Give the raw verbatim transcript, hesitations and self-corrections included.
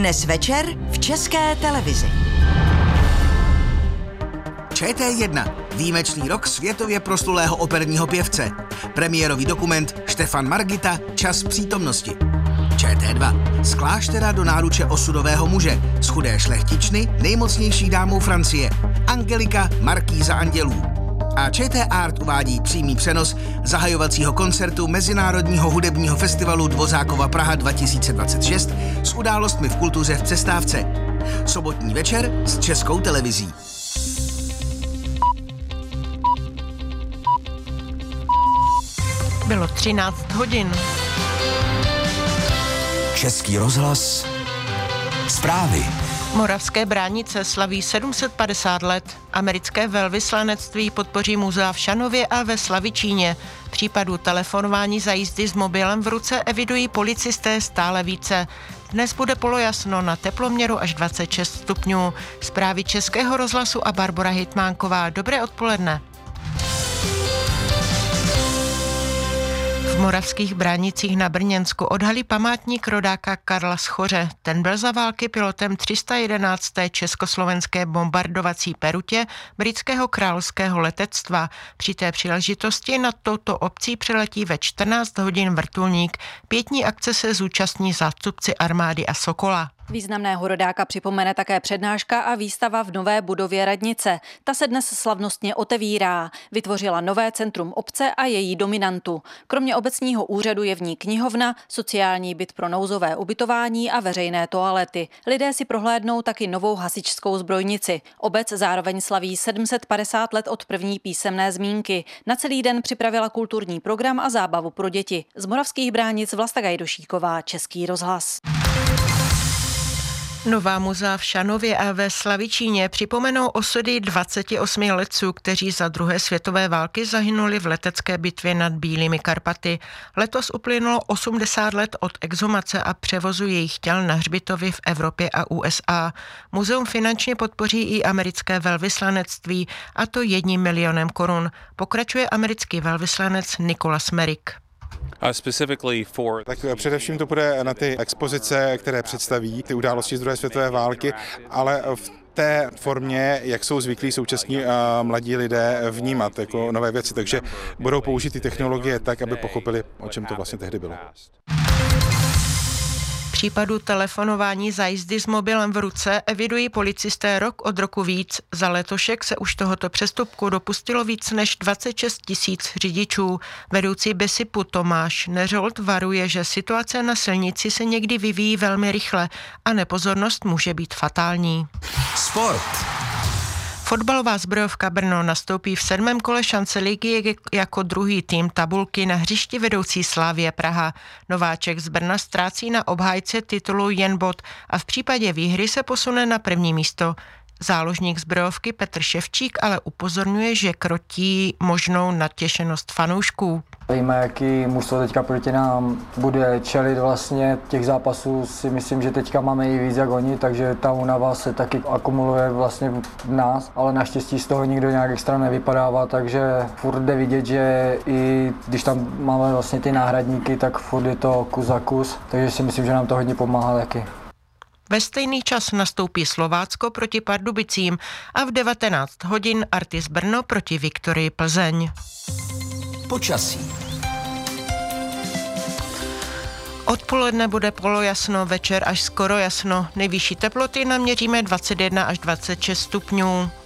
Dnes večer v České televizi. Č T jedna. Výjimečný rok světově proslulého operního pěvce. Premiérový dokument Štefan Margita Čas přítomnosti. Č T dva. Z kláštera do náruče osudového muže. Z chudé šlechtičny nejmocnější dámou Francie. Angelika Markýza andělů. A Č T Art uvádí přímý přenos zahajovacího koncertu Mezinárodního hudebního festivalu Dvořákova Praha dva tisíce dvacet šest s událostmi v kultuře v přestávce. Sobotní večer s Českou televizí. Bylo třináct hodin. Český rozhlas. Zprávy. Moravské Bránice slaví sedm set padesát let. Americké velvyslanectví podpoří muzea v Šanově a ve Slavičíně. Případů telefonování za jízdy s mobilem v ruce evidují policisté stále více. Dnes bude polojasno, na teploměru až dvacet šest stupňů. Zprávy Českého rozhlasu a Barbora Hitmánková. Dobré odpoledne. V Moravských Bránicích na Brněnsku odhalí památník rodáka Karla Schoře. Ten byl za války pilotem tři sta jedenácté československé bombardovací perutě britského královského letectva. Při té příležitosti nad touto obcí přiletí ve čtrnáct hodin vrtulník. Pětní akce se zúčastní zástupci armády a Sokola. Významného rodáka připomene také přednáška a výstava v nové budově radnice. Ta se dnes slavnostně otevírá. Vytvořila nové centrum obce a její dominantu. Kromě obecního úřadu je v ní knihovna, sociální byt pro nouzové ubytování a veřejné toalety. Lidé si prohlédnou taky novou hasičskou zbrojnici. Obec zároveň slaví sedm set padesát let od první písemné zmínky. Na celý den připravila kulturní program a zábavu pro děti. Z Moravských Bránic Vlasta Gajdošíková, Český rozhlas. Nová muzea v Šanově a ve Slavičíně připomenou osudy dvaceti osmi letců, kteří za druhé světové války zahynuli v letecké bitvě nad Bílými Karpaty. Letos uplynulo osmdesát let od exhumace a převozu jejich těl na hřbitovy v Evropě a U S A. Muzeum finančně podpoří i americké velvyslanectví, a to jedním milionem korun. Pokračuje americký velvyslanec Nicholas Merrick. Tak především to bude na ty expozice, které představí ty události z druhé světové války, ale v té formě, jak jsou zvyklí současní mladí lidé vnímat jako nové věci, takže budou použít ty technologie tak, aby pochopili, o čem to vlastně tehdy bylo. Případu telefonování za jízdy s mobilem v ruce evidují policisté rok od roku víc. Za letošek se už tohoto přestupku dopustilo víc než dvacet šest tisíc řidičů. Vedoucí Besipu Tomáš Neřolt varuje, že situace na silnici se někdy vyvíjí velmi rychle a nepozornost může být fatální. Sport. Fotbalová zbrojovka Brno nastoupí v sedmém kole šance ligy jako druhý tým tabulky na hřišti vedoucí Slavie Praha. Nováček z Brna ztrácí na obhájce titulu jen bod a v případě výhry se posune na první místo. Záložník zbrojovky Petr Ševčík ale upozorňuje, že krotí možnou natěšenost fanoušků. Víme, jaký mužstvo teďka proti nám bude čelit vlastně. Těch zápasů si myslím, že teďka máme i víc jak oni, takže ta únava se taky akumuluje vlastně v nás, ale naštěstí z toho nikdo nějak extra nevypadává, takže furt jde vidět, že i když tam máme vlastně ty náhradníky, tak furt je to kus za kus, takže si myslím, že nám to hodně pomáhá taky. Ve stejný čas nastoupí Slovácko proti Pardubicím a v devatenáct hodin Artis Brno proti Viktorii Plzeň. Počasí. Odpoledne bude polojasno, večer až skoro jasno. Nejvyšší teploty naměříme dvacet jedna až dvacet šest stupňů.